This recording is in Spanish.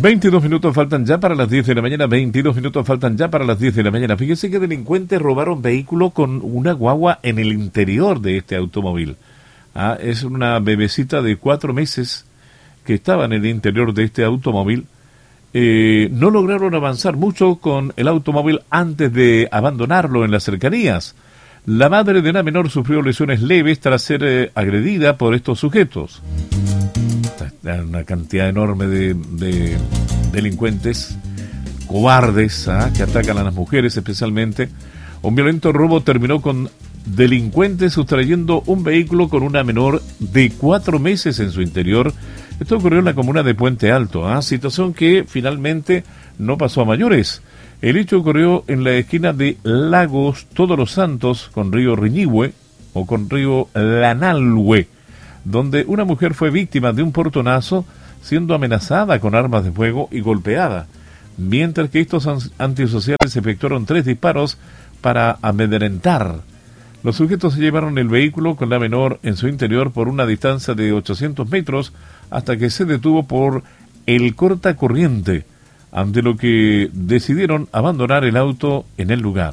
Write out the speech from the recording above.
22 minutos faltan ya para las 10 de la mañana, 22 minutos faltan ya para las 10 de la mañana. Fíjese que delincuentes robaron vehículo con una guagua en el interior de este automóvil. Es una bebecita de 4 meses que estaba en el interior de este automóvil. No lograron avanzar mucho con el automóvil antes de abandonarlo en las cercanías. La madre de una menor sufrió lesiones leves tras ser agredida por estos sujetos. Una cantidad enorme de delincuentes cobardes que atacan a las mujeres especialmente. Un violento robo terminó con delincuentes sustrayendo un vehículo con una menor de 4 meses en su interior. Esto ocurrió en la comuna de Puente Alto, situación que finalmente no pasó a mayores. El hecho ocurrió en la esquina de Lagos Todos los Santos con Río Riñihue o con Río Lanalhue, donde una mujer fue víctima de un portonazo siendo amenazada con armas de fuego y golpeada, mientras que estos antisociales efectuaron 3 disparos para amedrentar. Los sujetos se llevaron el vehículo con la menor en su interior por una distancia de 800 metros hasta que se detuvo por el cortacorriente, ante lo que decidieron abandonar el auto en el lugar.